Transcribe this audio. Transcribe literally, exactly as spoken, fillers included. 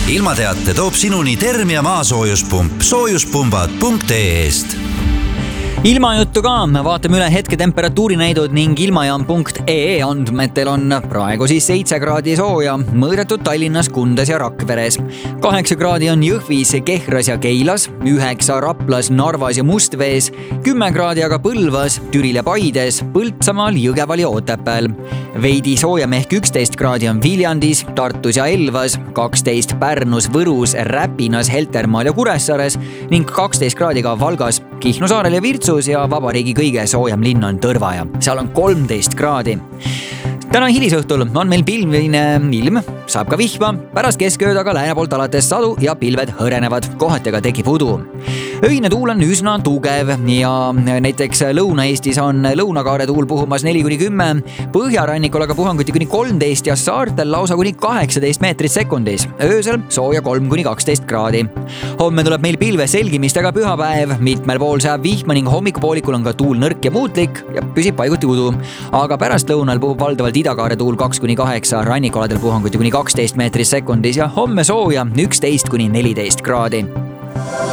ilmateate toob sinuni Termia maasoojuspump soojuspumbad punkt ee-st. Ilmajuttu ka, vaatame üle hetke temperatuurinäidud ning ilmajaam punkt ee andmetel on praegu siis seitse kraadi sooja, mõõdetud Tallinnas, Kundas ja Rakveres. kaheksa kraadi on Jõhvis, Kehras ja Keilas, üheksa Raplas, Narvas ja Mustvees, kümme kraadi aga Põlvas, Türil ja Paides, Põltsamaal, Jõgeval ja Otepääl. Veidi soojem ehk üksteist kraadi on Viljandis, Tartus ja Elvas, kaksteist Pärnus, Võrus, Räpinas, Heltermaal ja Kuressaares ning kaksteist kraadi ka Valgas, Kihnu saarel ja Virtsus ja vabariigi kõige soojem linn on Tõrvaja. Seal on kolmteist kraadi. Täna hilisõhtul on meil pilvine ilm, saab ka vihma, pärast keskööd aga lääne poolt alates sadu ja pilved hõrenevad, kohati aga tekib udu. Öine tuul on üsna tugev ja näiteks Lõuna-Eestis on lõunakaare tuul puhumas neli kuni kümme, põhjarannikul aga puhanguti kuni kolmteist ja saartel lausa kuni kaheksateist meetrit sekundis. Öösel sooja kolm kuni kaksteist kraadi. Homme tuleb meil pilve selgimistega pühapäev, mitmel pool saab vihma ning hommikupoolikul on ka tuul nõrk ja muutlik ja püsib paiguti udu. Aga pärast lõunal puhub valdavalt idakaare tuul kaks kuni kaheksa, rannikualadel puhanguti kuni kaksteist meetrit sekundis ja homme sooja üksteist kuni neliteist kraadi.